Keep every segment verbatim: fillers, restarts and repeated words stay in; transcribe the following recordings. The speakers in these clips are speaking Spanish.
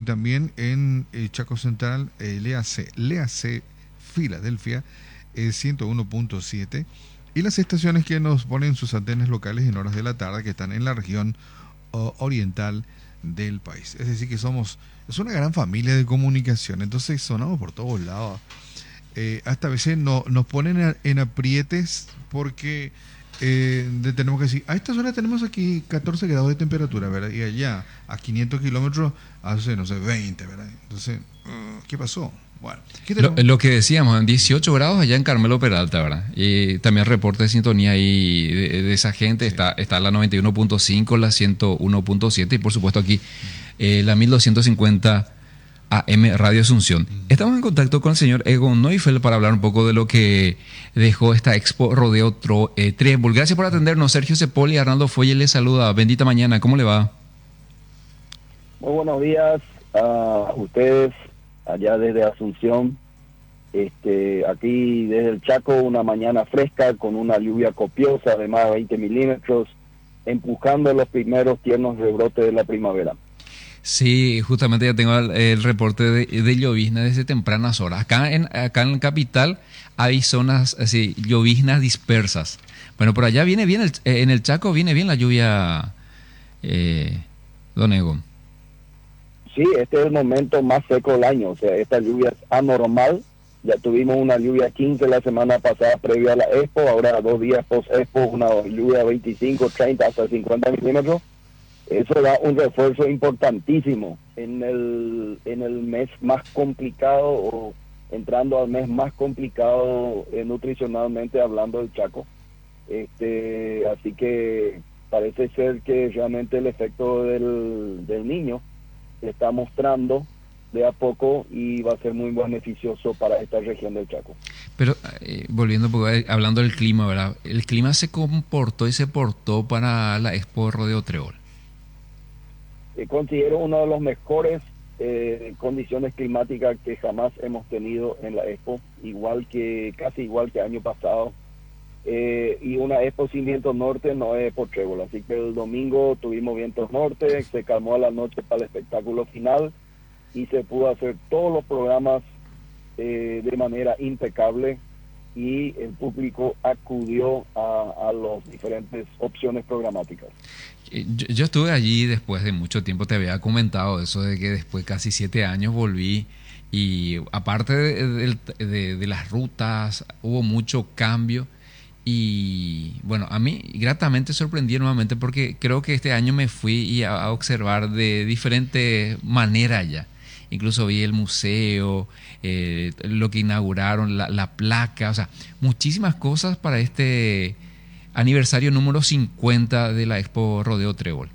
también en eh, Chaco Central, eh, le hace, le hace Filadelfia, eh, ciento uno punto siete. Y las estaciones que nos ponen sus antenas locales en horas de la tarde, que están en la región o, oriental del país. Es decir, que somos, es una gran familia de comunicación, entonces sonamos por todos lados. Eh, hasta a veces no, nos ponen a, en aprietes porque eh, de, tenemos que decir, a esta zona tenemos aquí catorce grados de temperatura, ¿verdad? Y allá, a quinientos kilómetros, hace, no sé, veinte, ¿verdad? Entonces, uh, ¿qué pasó? Bueno, ¿qué Lo, tenemos? lo que decíamos, en dieciocho grados allá en Carmelo Peralta, ¿verdad? Y también reporte de sintonía ahí de, de esa gente. Sí. Está, está la noventa y uno punto cinco, la ciento uno punto siete y por supuesto aquí eh, la mil doscientos cincuenta A M Radio Asunción. Estamos en contacto con el señor Egon Neufeld para hablar un poco de lo que dejó esta Expo Rodeo Tro, eh, Trébol. Gracias por atendernos. Sergio Cepol y Arnaldo Folle les saluda. Bendita mañana. ¿Cómo le va? Muy buenos días a ustedes allá desde Asunción. Este, aquí desde el Chaco, una mañana fresca con una lluvia copiosa de más de veinte milímetros, empujando los primeros tiernos rebrotes de la primavera. Sí, justamente ya tengo el, el reporte de, de llovizna desde tempranas horas. Acá en, acá en la capital hay zonas así, lloviznas dispersas. Bueno, por allá viene bien, el, en el Chaco viene bien la lluvia, eh, don Egon. Sí, este es el momento más seco del año, o sea, esta lluvia es anormal. Ya tuvimos una lluvia quince la semana pasada previo a la Expo, ahora dos días post-Expo, una lluvia de veinticinco, treinta hasta cincuenta milímetros. Eso da un refuerzo importantísimo en el, en el mes más complicado o entrando al mes más complicado eh, nutricionalmente hablando del Chaco. Este, así que parece ser que realmente el efecto del, del niño se está mostrando de a poco y va a ser muy beneficioso para esta región del Chaco. Pero eh, volviendo, hablando del clima, ¿verdad? El clima se comportó y se portó para la Expo Rodeo Trébol. Eh, considero una de las mejores eh, condiciones climáticas que jamás hemos tenido en la Expo, igual que casi igual que año pasado. Eh, y una Expo sin viento norte no es por trébol, así que el domingo tuvimos vientos norte, se calmó a la noche para el espectáculo final y se pudo hacer todos los programas eh, de manera impecable y el público acudió a, a las diferentes opciones programáticas. Yo, yo estuve allí después de mucho tiempo, te había comentado eso de que después de casi siete años volví y aparte de, de, de, de las rutas hubo mucho cambio y bueno, a mí gratamente sorprendí nuevamente porque creo que este año me fui a, a observar de diferentes maneras ya. Incluso vi el museo, eh, lo que inauguraron, la, la placa, o sea, muchísimas cosas para este aniversario número cincuenta de la Expo Rodeo Trébol.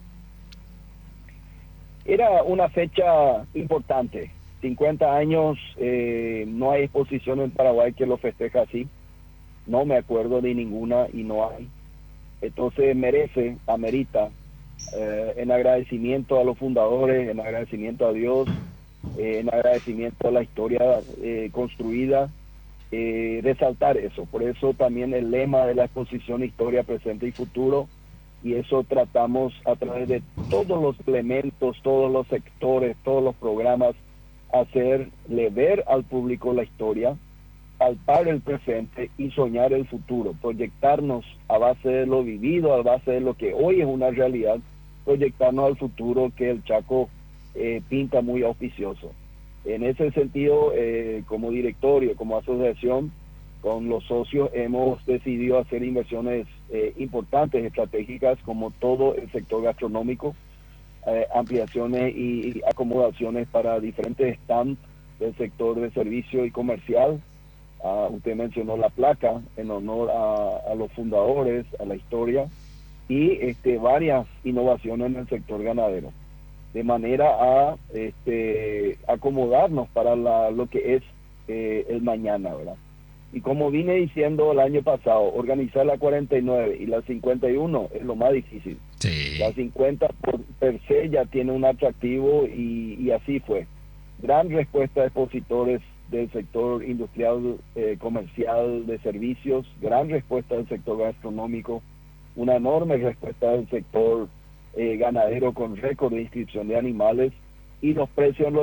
Era una fecha importante, cincuenta años, eh, no hay exposición en Paraguay que lo festeja así, no me acuerdo de ninguna y no hay, entonces merece, amerita, eh, en agradecimiento a los fundadores, en agradecimiento a Dios, eh, en agradecimiento a la historia eh, construida, Eh, resaltar eso. Por eso también el lema de la exposición Historia, Presente y Futuro, y eso tratamos a través de todos los elementos, todos los sectores, todos los programas, hacerle ver al público la historia, palpar el presente y soñar el futuro, proyectarnos a base de lo vivido, a base de lo que hoy es una realidad, proyectarnos al futuro que el Chaco eh, pinta muy auspicioso. En ese sentido, eh, como directorio, como asociación, con los socios hemos decidido hacer inversiones eh, importantes, estratégicas, como todo el sector gastronómico, eh, ampliaciones y, y acomodaciones para diferentes stands del sector de servicio y comercial. Uh, usted mencionó la placa en honor a, a los fundadores, a la historia, y este, varias innovaciones en el sector ganadero, de manera a este, acomodarnos para la, lo que es eh, el mañana, ¿verdad? Y como vine diciendo el año pasado, organizar la cuarenta y nueve y la cincuenta y uno es lo más difícil. Sí. La cincuenta por per se ya tiene un atractivo y, y así fue. Gran respuesta de expositores del sector industrial, eh, comercial, de servicios, gran respuesta del sector gastronómico, una enorme respuesta del sector Eh, ganadero con récord de inscripción de animales y los precios